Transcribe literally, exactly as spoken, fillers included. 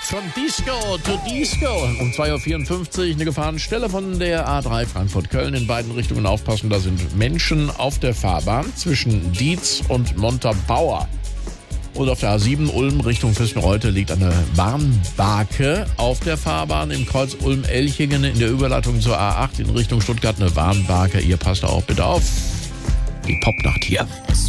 Von Disco to Disco. Um zwei Uhr vierundfünfzig eine Gefahrenstelle von der A drei Frankfurt-Köln. In beiden Richtungen aufpassen, da sind Menschen auf der Fahrbahn zwischen Dietz und Montabaur. Und auf der A sieben Ulm Richtung Füssen-Reute liegt eine Warnbarke auf der Fahrbahn. Im Kreuz Ulm-Elchingen in der Überleitung zur A acht in Richtung Stuttgart eine Warnbarke. Ihr passt auch bitte auf. Die Popnacht hier.